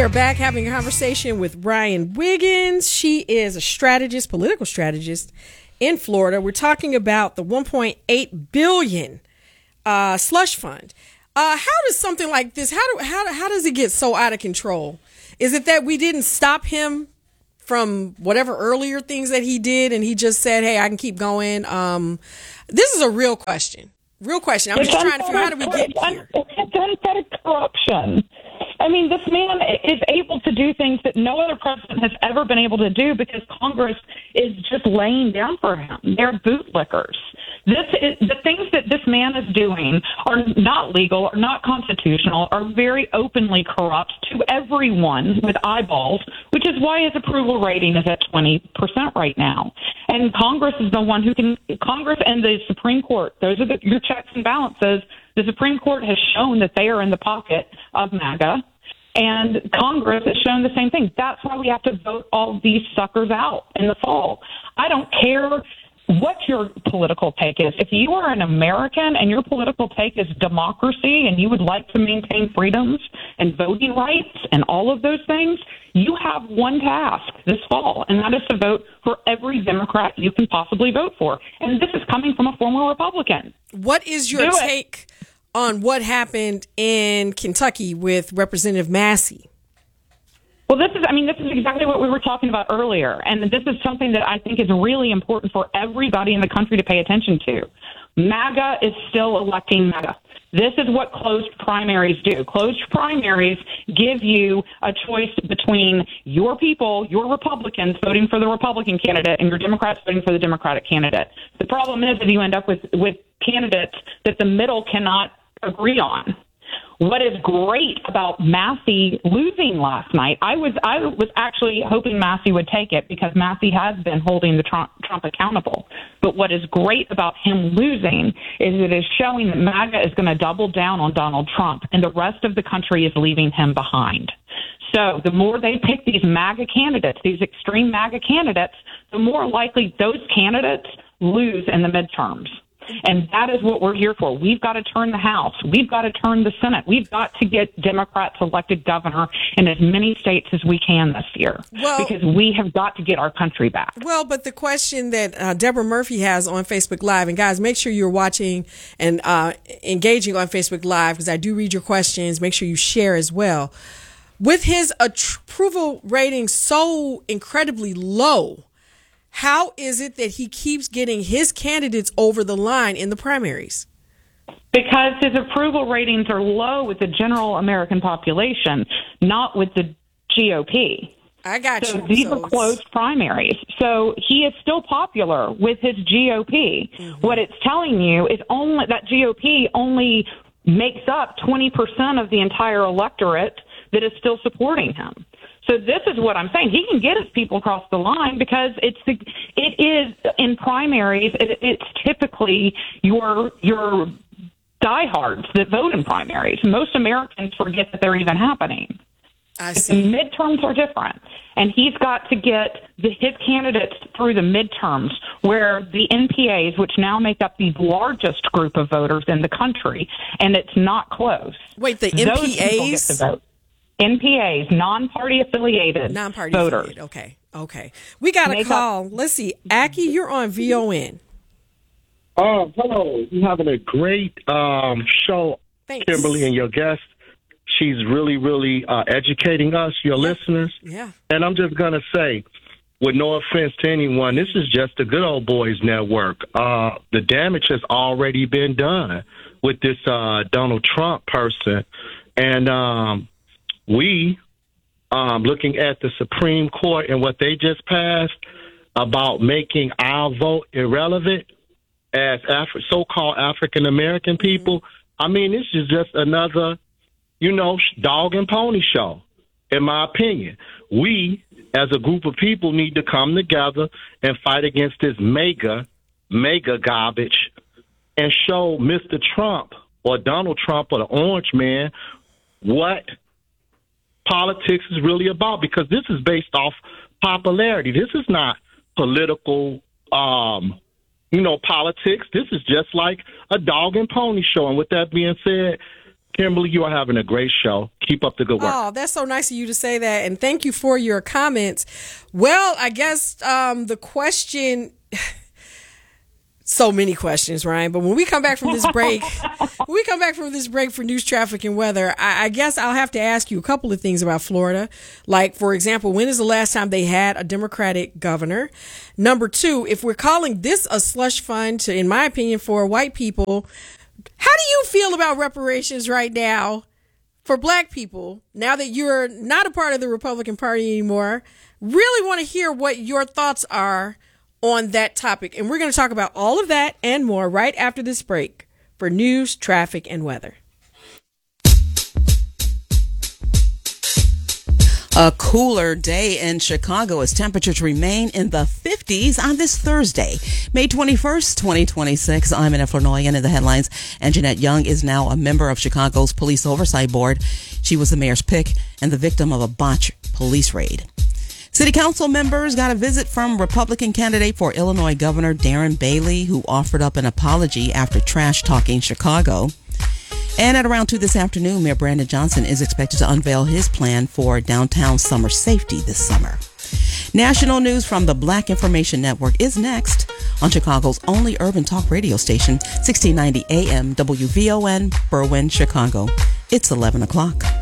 are back having a conversation with Brian Wiggins. She is a strategist, political strategist in Florida. We're talking about the $1.8 billion slush fund. How does something like this, how does it get so out of control? Is it that we didn't stop him from whatever earlier things that he did and he just said, hey, I can keep going? This is a real question. Real question. I'm just trying to figure out how do we get here? It's unfettered corruption. I mean, this man is able to do things that no other president has ever been able to do because Congress is just laying down for him. They're bootlickers. The things that this man is doing are not legal, are not constitutional, are very openly corrupt to everyone with eyeballs, which is why his approval rating is at 20% right now. And Congress is the one who can, Congress and the Supreme Court, those are your checks and balances. The Supreme Court has shown that they are in the pocket of MAGA, and Congress has shown the same thing. That's why we have to vote all these suckers out in the fall. I don't care what your political take is. If you are an American and your political take is democracy and you would like to maintain freedoms and voting rights and all of those things, you have one task this fall, and that is to vote for every Democrat you can possibly vote for. And this is coming from a former Republican. What is your take on what happened in Kentucky with Representative Massey? Well, this is exactly what we were talking about earlier. And this is something that I think is really important for everybody in the country to pay attention to. MAGA is still electing MAGA. This is what closed primaries do. Closed primaries give you a choice between your people, your Republicans voting for the Republican candidate, and your Democrats voting for the Democratic candidate. The problem is that you end up with candidates that the middle cannot agree on. What is great about Massey losing last night, I was actually hoping Massey would take it because Massey has been holding the Trump accountable. But what is great about him losing is it is showing that MAGA is going to double down on Donald Trump, and the rest of the country is leaving him behind. So the more they pick these MAGA candidates, these extreme MAGA candidates, the more likely those candidates lose in the midterms. And that is what we're here for. We've got to turn the House. We've got to turn the Senate. We've got to get Democrats elected governor in as many states as we can this year because we have got to get our country back. Well, but the question that Deborah Murphy has on Facebook Live, and guys, make sure you're watching and engaging on Facebook Live because I do read your questions. Make sure you share as well. With his approval rating so incredibly low, how is it that he keeps getting his candidates over the line in the primaries? Because his approval ratings are low with the general American population, not with the GOP. I got you. These are closed primaries. So he is still popular with his GOP. Mm-hmm. What it's telling you is only that GOP only makes up 20% of the entire electorate that is still supporting him. So this is what I'm saying. He can get his people across the line because it is in primaries. It's typically your diehards that vote in primaries. Most Americans forget that they're even happening. I see. The midterms are different, and he's got to get his candidates through the midterms, where the NPAs, which now make up the largest group of voters in the country, and it's not close. Wait, the NPAs? Those people get to vote. NPAs, non-party affiliated voters. Okay. We got a call. Let's see. Aki, you're on VON. Hello. You're having a great show, Thanks. Kimberly, and your guest. She's really, really educating us, your listeners. Yeah. And I'm just going to say, with no offense to anyone, this is just a good old boys network. The damage has already been done with this Donald Trump person. And we, looking at the Supreme Court and what they just passed about making our vote irrelevant as so-called African-American people, I mean, this is just another, dog and pony show, in my opinion. We, as a group of people, need to come together and fight against this mega garbage and show Mr. Trump or Donald Trump or the Orange Man what politics is really about, because this is based off popularity. This is not political, politics. This is just like a dog and pony show. And with that being said, Kimberly, you are having a great show. Keep up the good work. Oh, that's so nice of you to say that. And thank you for your comments. Well, I guess the question... So many questions, Ryan. But when we come back from this break, for news, traffic, and weather, I guess I'll have to ask you a couple of things about Florida. Like, for example, when is the last time they had a Democratic governor? Number two, if we're calling this a slush fund, in my opinion, for white people, how do you feel about reparations right now for black people, now that you're not a part of the Republican Party anymore? Really want to hear what your thoughts are on that topic. And we're going to talk about all of that and more right after this break for news, traffic, and weather. A cooler day in Chicago as temperatures remain in the 50s on this Thursday, May 21st, 2026. I'm Annette Flournoy, and in the headlines, Anjanette Young is now a member of Chicago's Police Oversight Board. She was the mayor's pick and the victim of a botched police raid. City Council members got a visit from Republican candidate for Illinois Governor Darren Bailey, who offered up an apology after trash-talking Chicago. And at around 2 this afternoon, Mayor Brandon Johnson is expected to unveil his plan for downtown summer safety this summer. National news from the Black Information Network is next on Chicago's only urban talk radio station, 1690 AM WVON, Berwyn, Chicago. It's 11 o'clock.